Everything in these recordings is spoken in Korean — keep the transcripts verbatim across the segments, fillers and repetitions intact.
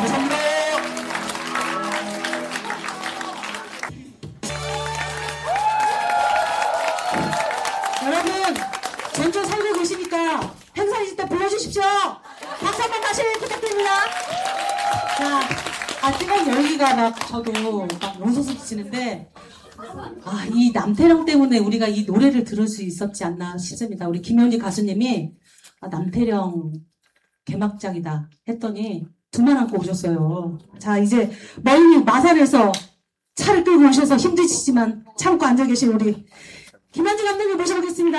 감사합니다. 여러분, 전주 살고 계시니까 행사 있을 때 불러주십시오. 박수 한번 다시 부탁드립니다. 자, 아, 뜨거운 열기가 막 저도 막 솟아지는데, 아, 이 남태령 때문에 우리가 이 노래를 들을 수 있었지 않나 싶습니다. 우리 김현희 가수님이 아, 남태령 개막장이다 했더니 두만 안고 오셨어요. 자, 이제 멀리 마산에서 차를 끌고 오셔서 힘드시지만 참고 앉아 계신 우리 김현지 감독님 모셔보겠습니다.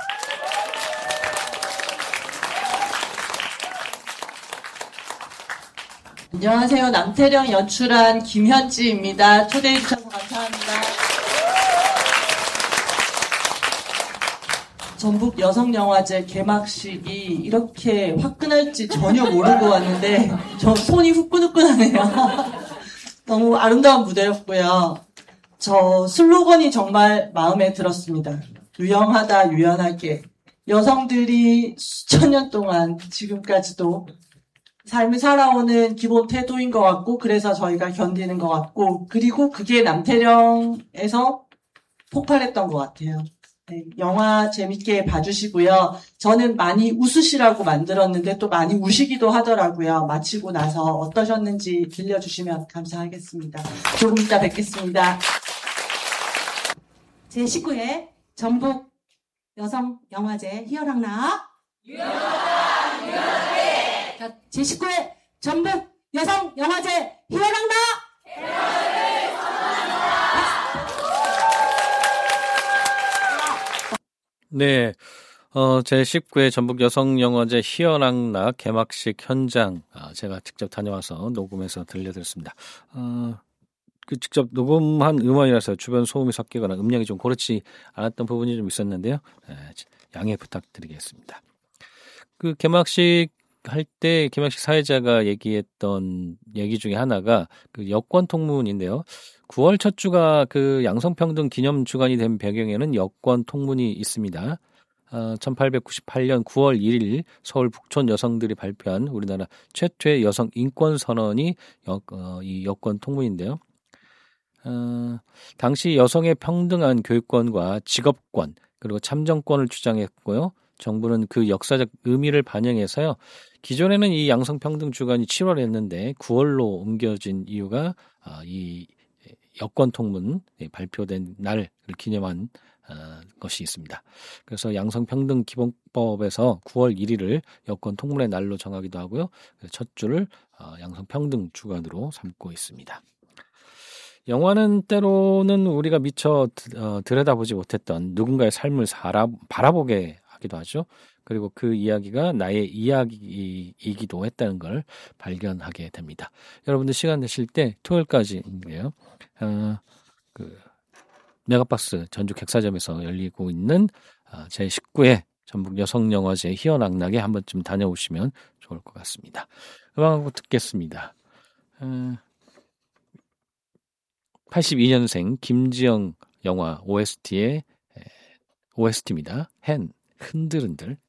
안녕하세요. 남태령 연출한 김현지입니다. 초대해 주셔서 감사합니다. 전북 여성영화제 개막식이 이렇게 화끈할지 전혀 모르고 왔는데 저 손이 후끈후끈하네요. 너무 아름다운 무대였고요. 저 슬로건이 정말 마음에 들었습니다. 유영하다 유연하게. 여성들이 수천 년 동안 지금까지도 삶을 살아오는 기본 태도인 것 같고, 그래서 저희가 견디는 것 같고, 그리고 그게 남태령에서 폭발했던 것 같아요. 네, 영화 재밌게 봐주시고요. 저는 많이 웃으시라고 만들었는데 또 많이 우시기도 하더라고요. 마치고 나서 어떠셨는지 들려주시면 감사하겠습니다. 조금 이따 뵙겠습니다. 제십구 회 전북 여성영화제 희열학나 유연하다 유연하게. 자, 제십구 회 전북 여성영화제 희열학나 대박을 선언합니다. 네, 어, 제십구 회 전북 여성영화제 희열학나 개막식 현장 아, 제가 직접 다녀와서 녹음해서 들려드렸습니다. 어, 그 직접 녹음한 음원이라서 주변 소음이 섞이거나 음량이 좀 고르지 않았던 부분이 좀 있었는데요. 네, 양해 부탁드리겠습니다. 그 개막식 할 때 개막식 사회자가 얘기했던 얘기 중에 하나가 그 여권 통문인데요. 구월 첫 주가 그 양성평등 기념 주간이 된 배경에는 여권 통문이 있습니다. 어, 천팔백구십팔 년 구월 일일 서울 북촌 여성들이 발표한 우리나라 최초의 여성 인권 선언이 여, 어, 이 여권 통문인데요. 어, 당시 여성의 평등한 교육권과 직업권 그리고 참정권을 주장했고요. 정부는 그 역사적 의미를 반영해서요. 기존에는 이 양성평등 주간이 칠월이었는데 구월로 옮겨진 이유가 어, 이 여권 통문 발표된 날을 기념한 어, 것이 있습니다. 그래서 양성평등 기본법에서 구월 일일을 여권 통문의 날로 정하기도 하고요. 첫 주를 어, 양성평등 주간으로 삼고 있습니다. 영화는 때로는 우리가 미처 어, 들여다보지 못했던 누군가의 삶을 살아, 바라보게 하기도 하죠. 그리고 그 이야기가 나의 이야기이기도 했다는 걸 발견하게 됩니다. 여러분들 시간 되실 때 토요일까지인데요. 어, 그 메가박스 전주 객사점에서 열리고 있는 어, 제십구 회 전북 여성영화제 희연악락에 한 번쯤 다녀오시면 좋을 것 같습니다. 음악 한 곡 듣겠습니다. 어, 팔십이 년생 김지영 영화 오에스티의 오에스티입니다. 헨 흔들흔들.